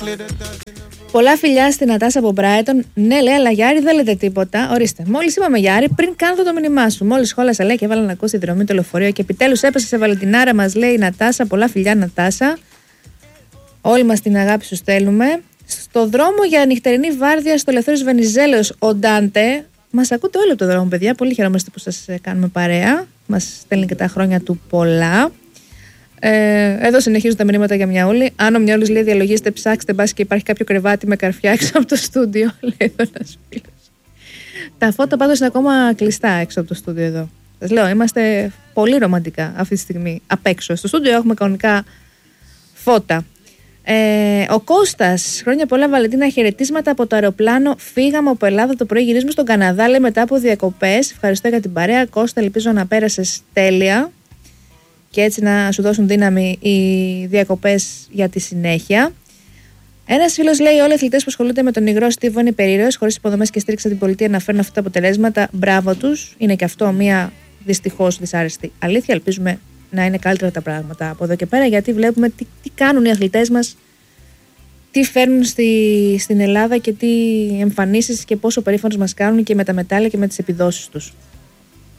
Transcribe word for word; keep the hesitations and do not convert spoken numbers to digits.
Πολλά φιλιά στην Νατάσα από Μπράιτον. Ναι, λέει, αλλά Γιάρη δεν λέτε τίποτα. Ορίστε. Μόλις είπαμε Γιάρη, πριν κάνω το μήνυμά σου. Μόλις σχόλασα, λέει, και έβαλα να ακούσει τη δρομή το λεωφορείο. Και επιτέλους έπεσε σε Βαλεντινάρα, μας λέει η Νατάσα. Πολλά φιλιά, Νατάσα. Όλοι μας την αγάπη σου στέλνουμε. Στο δρόμο για νυχτερινή βάρδια στο Ελευθέριος Βενιζέλος, ο Ντάντε. Μας ακούτε όλοι από το δρόμο, παιδιά. Πολύ χαιρόμαστε που σας κάνουμε παρέα. Μας στέλνει και τα χρόνια του πολλά. Ε, εδώ συνεχίζουν τα μηνύματα για Μιαούλη. Αν ο Μιαούλης λέει διαλογίστε, ψάξτε, μπας και υπάρχει κάποιο κρεβάτι με καρφιά έξω από το στούντιο. Λέει εδώ ένας φίλος. Τα φώτα πάντως είναι ακόμα κλειστά έξω από το στούντιο εδώ. Σας λέω, είμαστε πολύ ρομαντικά αυτή τη στιγμή απ' έξω. Στο στούντιο έχουμε κανονικά φώτα. Ε, ο Κώστας, χρόνια πολλά Βαλεντίνα, χαιρετίσματα από το αεροπλάνο. Φύγαμε από Ελλάδα το πρωί, γυρίζουμε στον Καναδά, λέει, μετά από διακοπές. Ευχαριστώ για την παρέα. Κώστα, ελπίζω να πέρασες τέλεια και έτσι να σου δώσουν δύναμη οι διακοπές για τη συνέχεια. Ένας φίλος λέει: όλοι οι αθλητές που ασχολούνται με τον υγρό στίβο είναι υπερήρωες, χωρίς υποδομές και στήριξη από την πολιτεία να φέρουν αυτά τα αποτελέσματα. Μπράβο τους. Είναι και αυτό μια δυστυχώς δυσάρεστη αλήθεια. Ελπίζουμε να είναι καλύτερα τα πράγματα από εδώ και πέρα, γιατί βλέπουμε τι, τι κάνουν οι αθλητές μας, τι φέρνουν στη, στην Ελλάδα και τι εμφανίσεις και πόσο περήφανος μας κάνουν και με τα μετάλλια και με τις επιδόσεις τους.